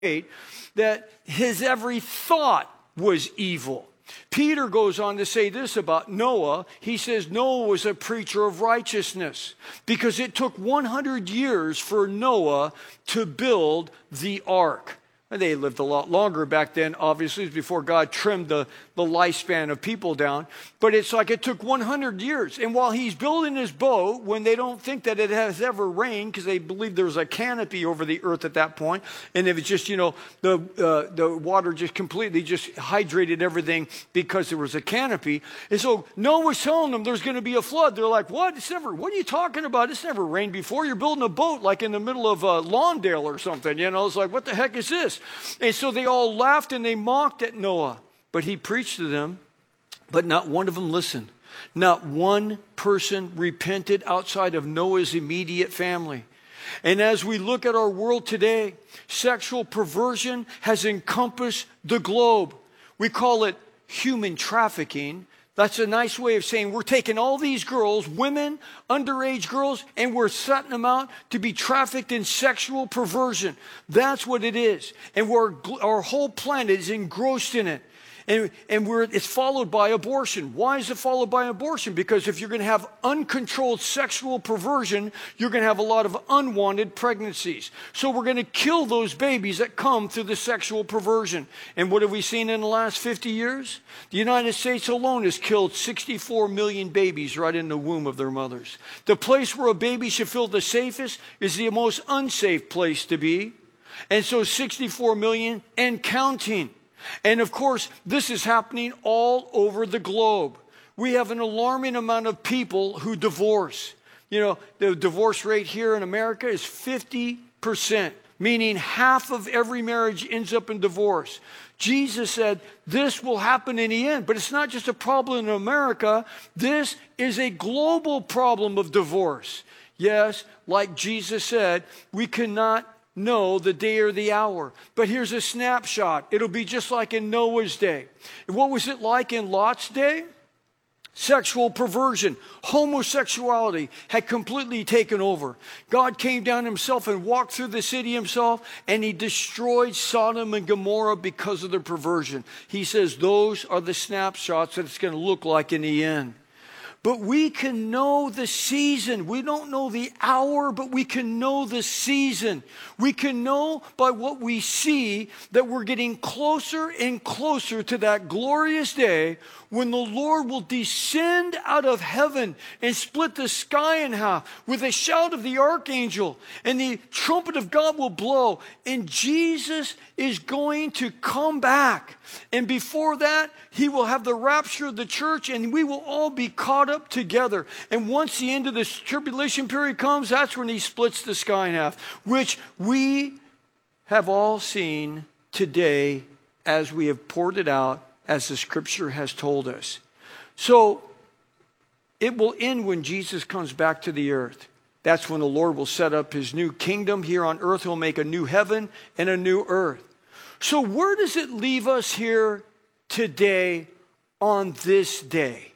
that his every thought was evil. Peter goes on to say this about Noah. He says Noah was a preacher of righteousness because it took 100 years for Noah to build the ark. And they lived a lot longer back then, obviously, before God trimmed the lifespan of people down. But it's like it took 100 years. And while he's building his boat, when they don't think that it has ever rained, because they believe there was a canopy over the earth at that point, and it was just, the water just completely just hydrated everything because there was a canopy. And so Noah's telling them there's going to be a flood. They're like, what? What are you talking about? It's never rained before. You're building a boat like in the middle of Lawndale or something. It's like, what the heck is this? And so they all laughed and they mocked at Noah. But he preached to them, but not one of them listened. Not one person repented outside of Noah's immediate family. And as we look at our world today, sexual perversion has encompassed the globe. We call it human trafficking. That's a nice way of saying we're taking all these girls, women, underage girls, and we're setting them out to be trafficked in sexual perversion. That's what it is. And our whole planet is engrossed in it. And it's followed by abortion. Why is it followed by abortion? Because if you're going to have uncontrolled sexual perversion, you're going to have a lot of unwanted pregnancies. So we're going to kill those babies that come through the sexual perversion. And what have we seen in the last 50 years? The United States alone has killed 64 million babies right in the womb of their mothers. The place where a baby should feel the safest is the most unsafe place to be. And so 64 million and counting. And of course, this is happening all over the globe. We have an alarming amount of people who divorce. The divorce rate here in America is 50%, meaning half of every marriage ends up in divorce. Jesus said this will happen in the end, but it's not just a problem in America. This is a global problem of divorce. Yes, like Jesus said, we cannot know the day or the hour. But here's a snapshot. It'll be just like in Noah's day. And what was it like in Lot's day? Sexual perversion, homosexuality had completely taken over. God came down himself and walked through the city himself, and he destroyed Sodom and Gomorrah because of their perversion. He says those are the snapshots that it's going to look like in the end. But we can know the season. We don't know the hour, but we can know the season. We can know by what we see that we're getting closer and closer to that glorious day when the Lord will descend out of heaven and split the sky in half with a shout of the archangel, and the trumpet of God will blow, and Jesus is going to come back. And before that, he will have the rapture of the church, and we will all be caught up together. And once the end of this tribulation period comes, that's when he splits the sky in half, which we have all seen today as we have poured it out, as the scripture has told us. So it will end when Jesus comes back to the earth. That's when the Lord will set up his new kingdom here on earth. He'll make a new heaven and a new earth. So where does it leave us here today on this day?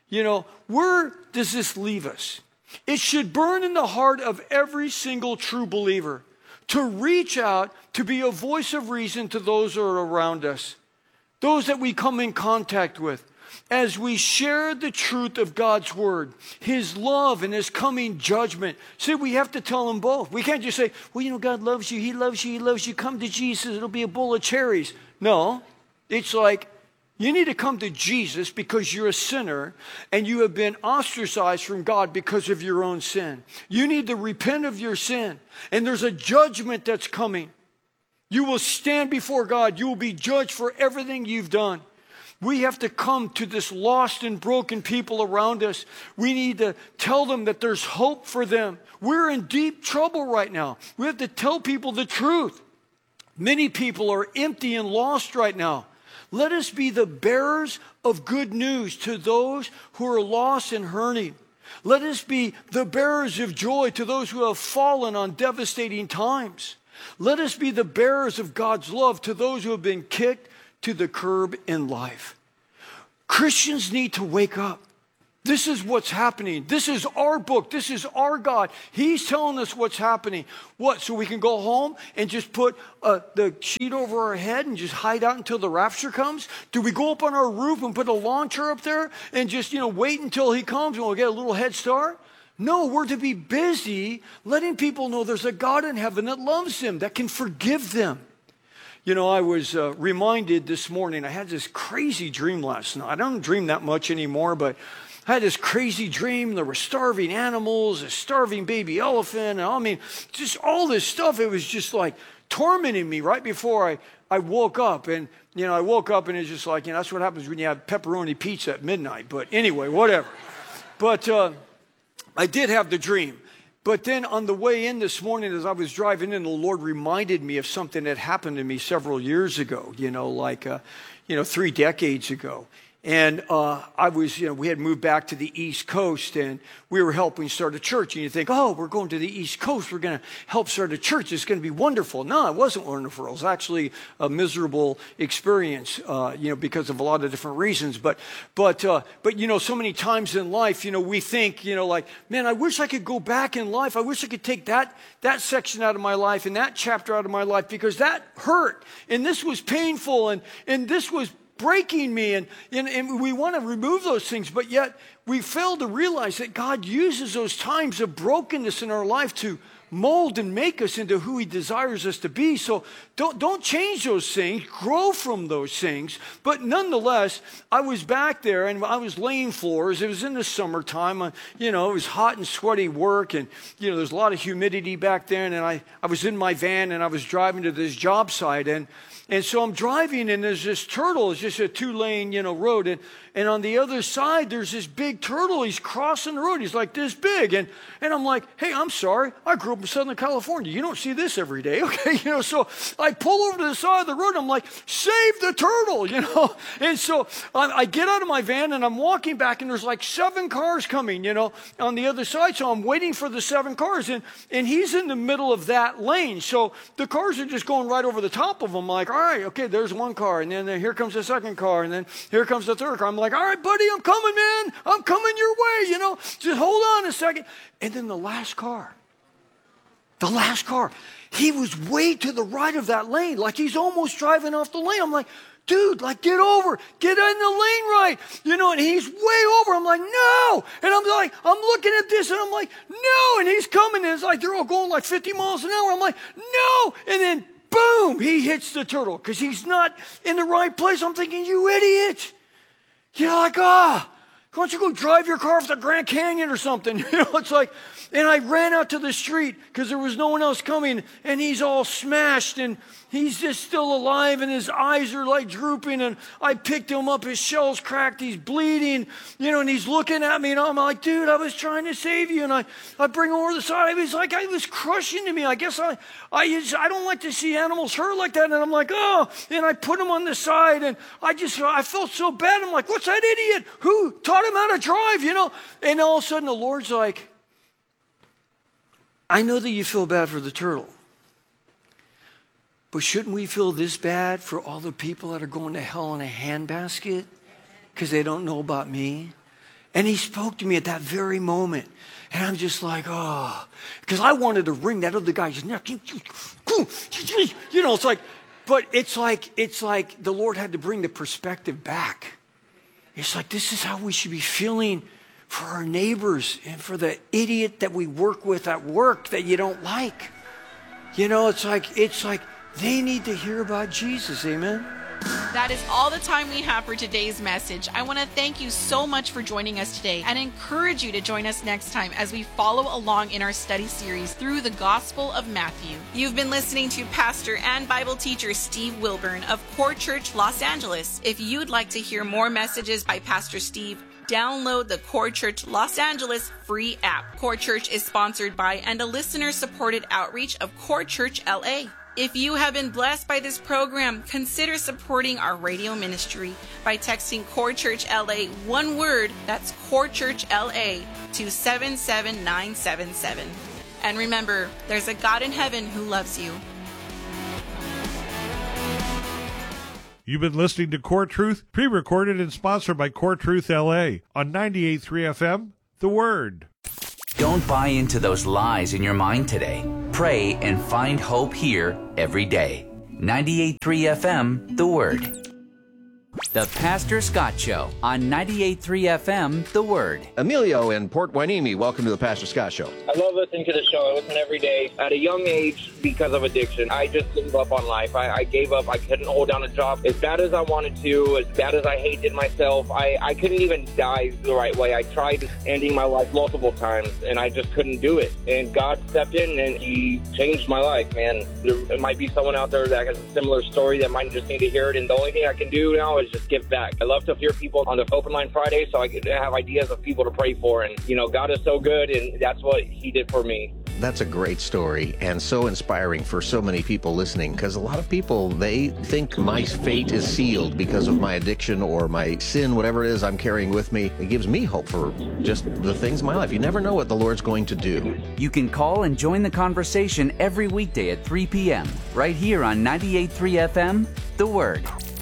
Where does this leave us? It should burn in the heart of every single true believer to reach out to be a voice of reason to those who are around us, those that we come in contact with, as we share the truth of God's word, his love and his coming judgment. See, we have to tell them both. We can't just say, God loves you, he loves you, he loves you. Come to Jesus, it'll be a bowl of cherries. No, it's like, you need to come to Jesus because you're a sinner and you have been ostracized from God because of your own sin. You need to repent of your sin, and there's a judgment that's coming. You will stand before God. You will be judged for everything you've done. We have to come to this lost and broken people around us. We need to tell them that there's hope for them. We're in deep trouble right now. We have to tell people the truth. Many people are empty and lost right now. Let us be the bearers of good news to those who are lost and hurting. Let us be the bearers of joy to those who have fallen on devastating times. Let us be the bearers of God's love to those who have been kicked to the curb in life. Christians need to wake up. This is what's happening. This is our book. This is our God. He's telling us what's happening. What? So we can go home and just put the sheet over our head and just hide out until the rapture comes? Do we go up on our roof and put a launcher up there and just, wait until he comes and we'll get a little head start? No, we're to be busy letting people know there's a God in heaven that loves them, that can forgive them. I was reminded this morning, I had this crazy dream last night. I don't dream that much anymore, but I had this crazy dream. There were starving animals, a starving baby elephant. Just all this stuff. It was just like tormenting me right before I woke up. And, I woke up and it's just like, that's what happens when you have pepperoni pizza at midnight. But anyway, whatever. But I did have the dream. But then on the way in this morning, as I was driving in, the Lord reminded me of something that happened to me several years ago, 3 decades ago. And we had moved back to the East Coast, and we were helping start a church. And you think, we're going to the East Coast. We're going to help start a church. It's going to be wonderful. No, it wasn't wonderful. It was actually a miserable experience, because of a lot of different reasons. But so many times in life, we think, man, I wish I could go back in life. I wish I could take that section out of my life and that chapter out of my life because that hurt. And this was painful. And this was breaking me, and we want to remove those things, but yet we fail to realize that God uses those times of brokenness in our life to mold and make us into who he desires us to be. So don't change those things, grow from those things. But nonetheless, I was back there and I was laying floors. It was in the summertime. It was hot and sweaty work, and there's a lot of humidity back there. And I was in my van and I was driving to this job site, and so I'm driving, and there's this turtle. It's just a 2-lane, road. And on the other side, there's this big turtle. He's crossing the road. He's like this big. And I'm like, hey, I'm sorry. I grew up in Southern California. You don't see this every day. Okay, so I pull over to the side of the road. I'm like, save the turtle, And so I get out of my van, and I'm walking back, and there's like 7 cars coming, on the other side. So I'm waiting for the 7 cars. And he's in the middle of that lane. So the cars are just going right over the top of him. Like, all right, okay, there's 1 car, and then here comes the 2nd car, and then here comes the 3rd car. I'm like, all right, buddy, I'm coming, man. I'm coming your way, Just hold on a second. And then the last car, he was way to the right of that lane, like he's almost driving off the lane. I'm like, dude, get over, get in the lane right, and he's way over. I'm like, no. And I'm looking at this, and I'm like, no. And he's coming, and it's like they're all going like 50 miles an hour. I'm like, no. And then boom, he hits the turtle because he's not in the right place. I'm thinking, you idiot. Like, why don't you go drive your car off the Grand Canyon or something? It's like, and I ran out to the street because there was no one else coming, and he's all smashed, and he's just still alive, and his eyes are like drooping, and I picked him up, his shell's cracked, he's bleeding, and he's looking at me, and I'm like, dude, I was trying to save you, and I bring him over the side. It was like, it was crushing to me. I guess I don't like to see animals hurt like that, and I'm like, oh, and I put him on the side, and I felt so bad. I'm like, what's that idiot? Who taught him how to drive, And all of a sudden the Lord's like, I know that you feel bad for the turtle, but shouldn't we feel this bad for all the people that are going to hell in a handbasket because they don't know about me? And he spoke to me at that very moment. And I'm just like, because I wanted to wring that other guy's neck. It's like, but it's like the Lord had to bring the perspective back. It's like, this is how we should be feeling for our neighbors and for the idiot that we work with at work that you don't like. It's like they need to hear about Jesus. Amen. That is all the time we have for today's message. I want to thank you so much for joining us today and encourage you to join us next time as we follow along in our study series through the Gospel of Matthew. You've been listening to Pastor and Bible teacher Steve Wilburn of Core Church Los Angeles. If you'd like to hear more messages by Pastor Steve, download the Core Church Los Angeles free app. Core Church is sponsored by and a listener-supported outreach of Core Church LA. If you have been blessed by this program, consider supporting our radio ministry by texting Core Church LA, one word, that's Core Church LA, to 77977. And remember, there's a God in heaven who loves you. You've been listening to Core Truth, pre-recorded and sponsored by Core Truth LA on 98.3 FM, The Word. Don't buy into those lies in your mind today. Pray and find hope here every day. 98.3 FM, The Word. The Pastor Scott Show on 98.3 FM, The Word. Emilio in Port Hueneme, welcome to the Pastor Scott Show. I love listening to the show. I listen every day. At a young age, because of addiction, I just gave up on life. I gave up. I couldn't hold down a job as bad as I wanted to, as bad as I hated myself. I couldn't even die the right way. I tried ending my life multiple times, and I just couldn't do it. And God stepped in, and He changed my life, man. There might be someone out there that has a similar story that might just need to hear it, and the only thing I can do now is just give back. I love to hear people on the Open Line Friday so I can have ideas of people to pray for. And, you know, God is so good, and that's what He did for me. That's a great story and so inspiring for so many people listening, because a lot of people, they think my fate is sealed because of my addiction or my sin, whatever it is I'm carrying with me. It gives me hope for just the things in my life. You never know what the Lord's going to do. You can call and join the conversation every weekday at 3 p.m. right here on 98.3 FM, The Word.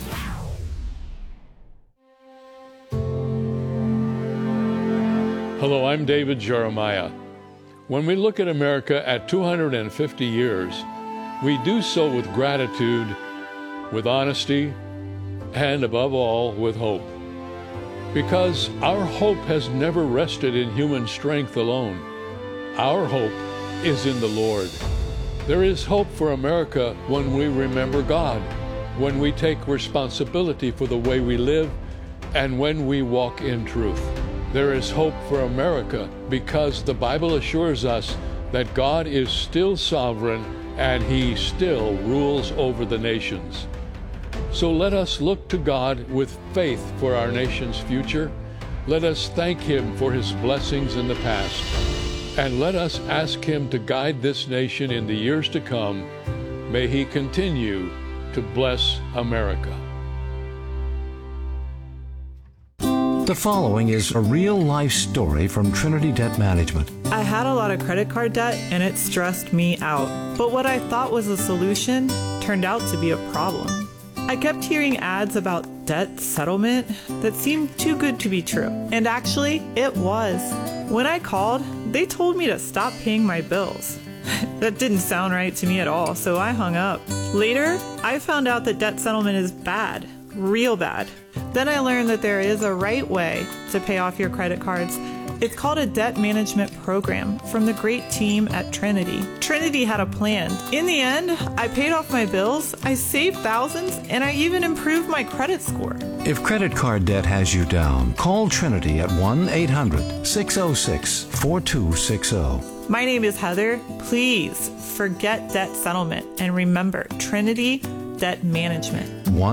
Hello, I'm David Jeremiah. When we look at America at 250 years, we do so with gratitude, with honesty, and above all, with hope. Because our hope has never rested in human strength alone. Our hope is in the Lord. There is hope for America when we remember God, when we take responsibility for the way we live, and when we walk in truth. There is hope for America because the Bible assures us that God is still sovereign and He still rules over the nations. So let us look to God with faith for our nation's future. Let us thank Him for His blessings in the past. And let us ask Him to guide this nation in the years to come. May He continue to bless America. The following is a real-life story from Trinity Debt Management. I had a lot of credit card debt and it stressed me out. But what I thought was a solution turned out to be a problem. I kept hearing ads about debt settlement that seemed too good to be true. And actually, it was. When I called, they told me to stop paying my bills. That didn't sound right to me at all, so I hung up. Later, I found out that debt settlement is bad. Real bad. Then I learned that there is a right way to pay off your credit cards. It's called a debt management program from the great team at Trinity. Trinity had a plan. In the end, I paid off my bills, I saved thousands, and I even improved my credit score. If credit card debt has you down, call Trinity at 1-800-606-4260. My name is Heather. Please forget debt settlement and remember Trinity Debt Management.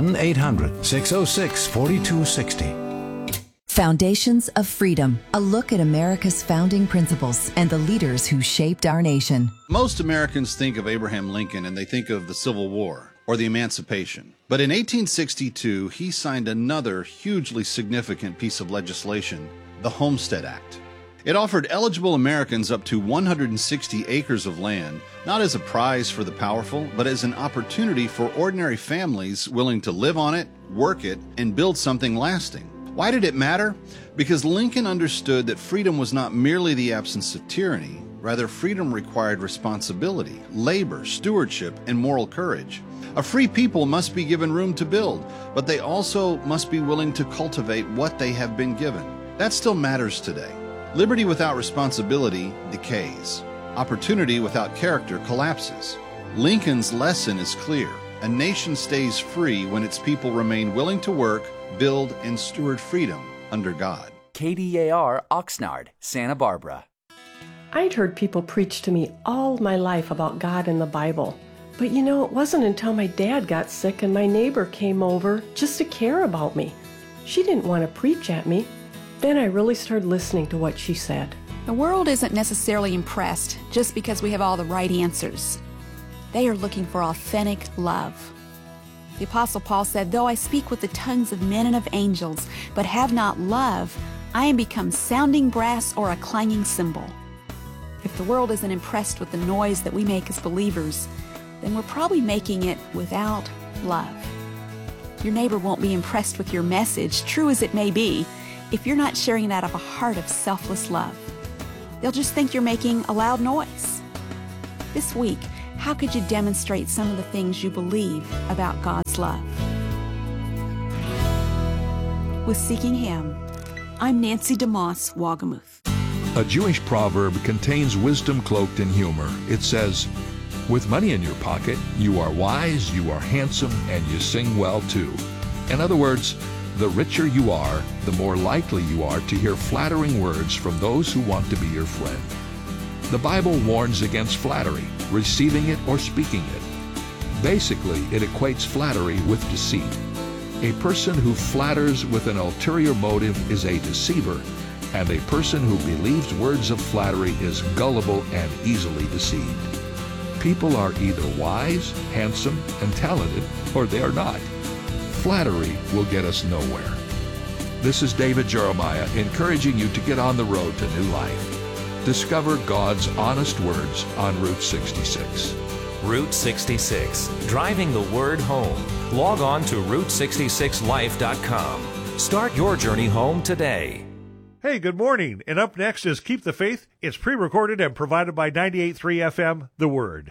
1-800-606-4260. Foundations of Freedom, a look at America's founding principles and the leaders who shaped our nation. Most Americans think of Abraham Lincoln and they think of the Civil War or the Emancipation. But in 1862, he signed another hugely significant piece of legislation, the Homestead Act. It offered eligible Americans up to 160 acres of land, not as a prize for the powerful, but as an opportunity for ordinary families willing to live on it, work it, and build something lasting. Why did it matter? Because Lincoln understood that freedom was not merely the absence of tyranny. Rather, freedom required responsibility, labor, stewardship, and moral courage. A free people must be given room to build, but they also must be willing to cultivate what they have been given. That still matters today. Liberty without responsibility decays. Opportunity without character collapses. Lincoln's lesson is clear. A nation stays free when its people remain willing to work, build, and steward freedom under God. KDAR Oxnard, Santa Barbara. I'd heard people preach to me all my life about God and the Bible. But you know, it wasn't until my dad got sick and my neighbor came over just to care about me. She didn't want to preach at me. Then I really started listening to what she said. The world isn't necessarily impressed just because we have all the right answers. They are looking for authentic love. The Apostle Paul said, "Though I speak with the tongues of men and of angels, but have not love, I am become sounding brass or a clanging cymbal." If the world isn't impressed with the noise that we make as believers, then we're probably making it without love. Your neighbor won't be impressed with your message, true as it may be, if you're not sharing it out of a heart of selfless love. They'll just think you're making a loud noise. This week, how could you demonstrate some of the things you believe about God's love? With Seeking Him, I'm Nancy DeMoss Wagamuth. A Jewish proverb contains wisdom cloaked in humor. It says, "With money in your pocket, you are wise, you are handsome, and you sing well too." In other words, the richer you are, the more likely you are to hear flattering words from those who want to be your friend. The Bible warns against flattery, receiving it or speaking it. Basically, it equates flattery with deceit. A person who flatters with an ulterior motive is a deceiver, and a person who believes words of flattery is gullible and easily deceived. People are either wise, handsome, and talented, or they are not. Flattery will get us nowhere. This is David Jeremiah encouraging you to get on the road to new life. Discover God's honest words on Route 66. Route 66, driving the word home. Log on to Route66Life.com. Start your journey home today. Hey, good morning. And up next is Keep the Faith. It's pre-recorded and provided by 98.3 FM, The Word.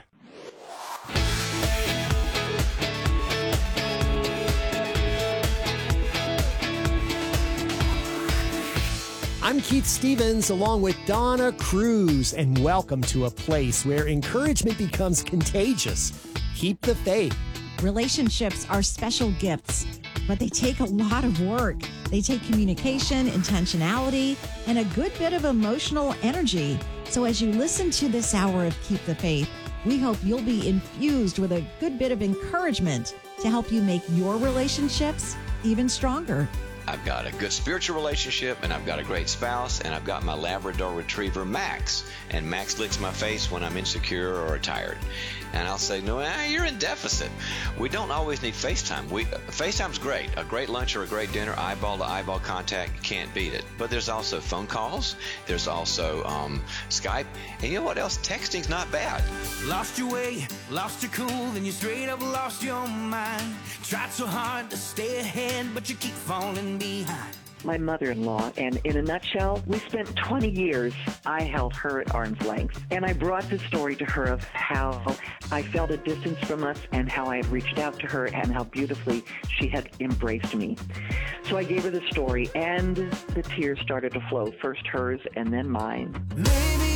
I'm Keith Stevens along with Donna Cruz, and welcome to a place where encouragement becomes contagious. Keep the faith. Relationships are special gifts, but they take a lot of work. They take communication, intentionality, and a good bit of emotional energy. So as you listen to this hour of Keep the Faith, we hope you'll be infused with a good bit of encouragement to help you make your relationships even stronger. I've got a good spiritual relationship, and I've got a great spouse, and I've got my Labrador Retriever, Max. And Max licks my face when I'm insecure or tired. And I'll say, no, you're in deficit. We don't always need FaceTime. FaceTime's great. A great lunch or a great dinner, eyeball-to-eyeball contact, you can't beat it. But there's also phone calls. There's also Skype. And you know what else? Texting's not bad. Lost your way, lost your cool, then you straight up lost your mind. Tried so hard to stay ahead, but you keep falling behind. My mother-in-law, and in a nutshell, we spent 20 years, I held her at arm's length. And I brought the story to her of how I felt a distance from us and how I had reached out to her and how beautifully she had embraced me. So I gave her the story, and the tears started to flow, first hers and then mine.